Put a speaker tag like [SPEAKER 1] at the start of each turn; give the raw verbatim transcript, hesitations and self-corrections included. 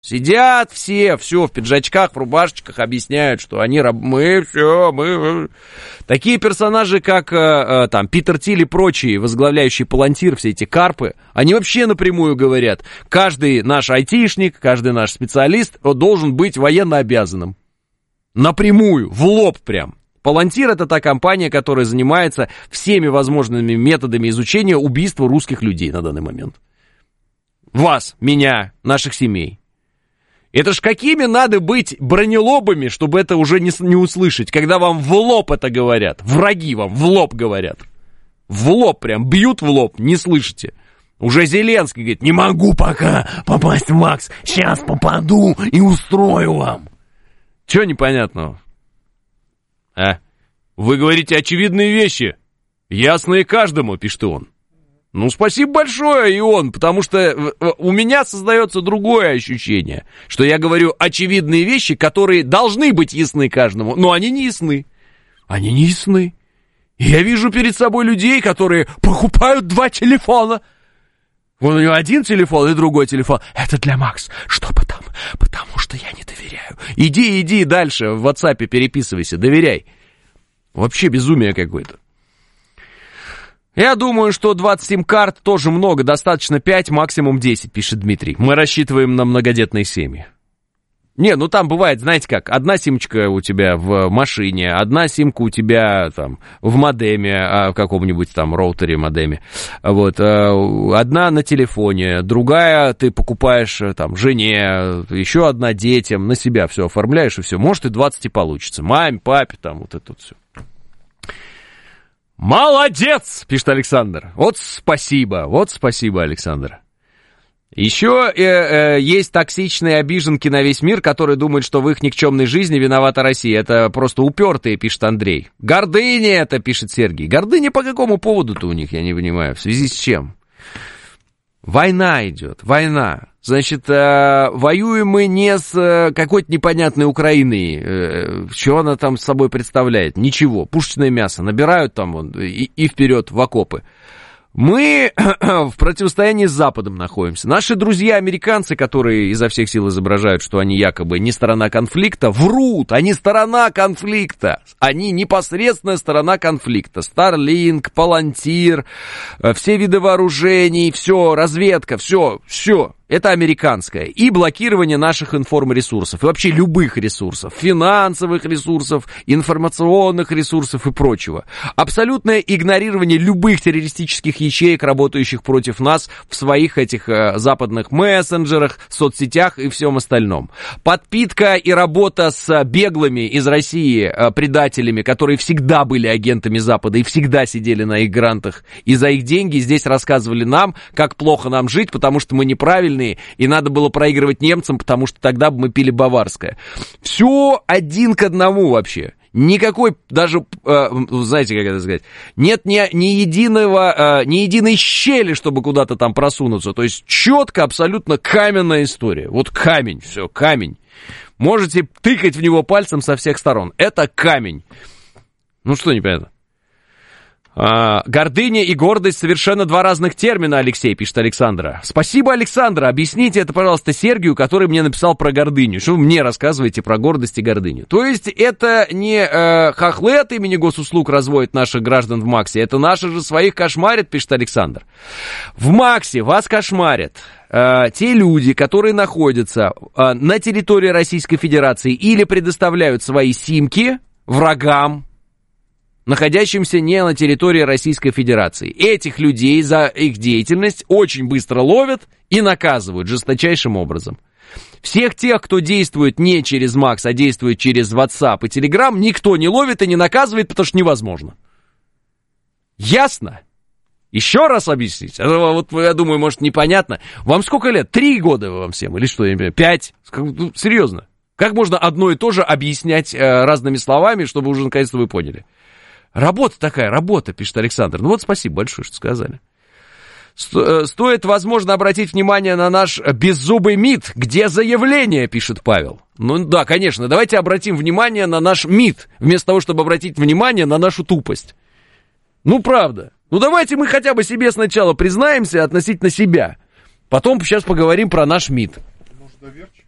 [SPEAKER 1] Сидят все, все в пиджачках, в рубашечках, объясняют, что они раб... мы все, мы... Такие персонажи, как э, там Питер Тиль и прочие, возглавляющие Палантир, все эти карпы, они вообще напрямую говорят, каждый наш айтишник, каждый наш специалист должен быть военно обязанным. Напрямую, в лоб прям. Палантир — это та компания, которая занимается всеми возможными методами изучения убийства русских людей на данный момент. Вас, меня, наших семей. Это ж какими надо быть бронелобами, чтобы это уже не, не услышать, когда вам в лоб это говорят, враги вам в лоб говорят. В лоб прям, бьют в лоб, не слышите. Уже Зеленский говорит, не могу пока попасть в МАКС, сейчас попаду и устрою вам. Чего непонятного? А? Вы говорите очевидные вещи, ясные каждому, пишет он. Ну, спасибо большое, Ион, потому что у меня создается другое ощущение, что я говорю очевидные вещи, которые должны быть ясны каждому, но они не ясны. Они не ясны. И я вижу перед собой людей, которые покупают два телефона. Вот у него один телефон и другой телефон. Это для Макс. Что там? Потому что я не доверяю. Иди, иди дальше, в WhatsApp переписывайся, доверяй. Вообще безумие какое-то. Я думаю, что двадцать сим-карт тоже много, достаточно пять, максимум десять, пишет Дмитрий. Мы рассчитываем на многодетные семьи. Не, ну там бывает, знаете как, одна симочка у тебя в машине, одна симка у тебя там в модеме, в каком-нибудь там роутере, модеме, вот, одна на телефоне, другая ты покупаешь там жене, еще одна детям, на себя все оформляешь и все, может и двадцать и получится, маме, папе, там вот это вот все. Молодец, пишет Александр. Вот спасибо, вот спасибо, Александр. Еще э, э, есть токсичные обиженки на весь мир, которые думают, что в их никчемной жизни виновата Россия. Это просто упертые, пишет Андрей. Гордыня это, пишет Сергей. Гордыня по какому поводу-то у них, я не понимаю. В связи с чем? Война идет, война. Значит, э, воюем мы не с э, какой-то непонятной Украиной. Э, что она там с собой представляет? Ничего. Пушечное мясо. Набирают там вон, и, и вперед в окопы. Мы в противостоянии с Западом находимся. Наши друзья-американцы, которые изо всех сил изображают, что они якобы не сторона конфликта, врут. Они сторона конфликта. Они непосредственная сторона конфликта. Starlink, Palantir, все виды вооружений, все, разведка, все, все. Это американское. И блокирование наших информресурсов. И вообще любых ресурсов. Финансовых ресурсов, информационных ресурсов и прочего. Абсолютное игнорирование любых террористических ячеек, работающих против нас в своих этих э, западных мессенджерах, соцсетях и всем остальном. Подпитка и работа с беглыми из России э, предателями, которые всегда были агентами Запада и всегда сидели на их грантах. И за их деньги здесь рассказывали нам, как плохо нам жить, потому что мы неправильные. И надо было проигрывать немцам, потому что тогда бы мы пили баварское. Все один к одному вообще. Никакой даже, э, знаете, как это сказать, нет ни, ни единого, э, ни единой щели, чтобы куда-то там просунуться. То есть четко, абсолютно каменная история. Вот камень, все, камень. Можете тыкать в него пальцем со всех сторон. Это камень. Ну что непонятно? А, гордыня и гордость совершенно два разных термина, Алексей, пишет Александра. Спасибо, Александра. Объясните это, пожалуйста, Сергию, который мне написал про гордыню. Что вы мне рассказываете про гордость и гордыню? То есть это не э, хохлы от имени госуслуг разводят наших граждан в МАКСе, это наши же своих кошмарят, пишет Александр. В МАКСе вас кошмарят э, те люди, которые находятся э, на территории Российской Федерации или предоставляют свои симки врагам, находящимся не на территории Российской Федерации. Этих людей за их деятельность очень быстро ловят и наказывают жесточайшим образом. Всех тех, кто действует не через МАКС, а действует через WhatsApp и Telegram, никто не ловит и не наказывает, потому что невозможно. Ясно? Еще раз объяснить. Вот, я думаю, может, непонятно. Вам сколько лет? Три года вам всем? Или что? Я не понимаю. Пять? Ну, серьезно. Как можно одно и то же объяснять э, разными словами, чтобы уже наконец-то вы поняли? Работа такая, работа, пишет Александр. Ну вот спасибо большое, что сказали. Сто, стоит, возможно, обратить внимание на наш беззубый МИД. Где заявление, пишет Павел. Ну да, конечно, давайте обратим внимание на наш МИД, вместо того, чтобы обратить внимание на нашу тупость. Ну правда. Ну давайте мы хотя бы себе сначала признаемся относительно себя. Потом сейчас поговорим про наш МИД.
[SPEAKER 2] Может, доверчивый?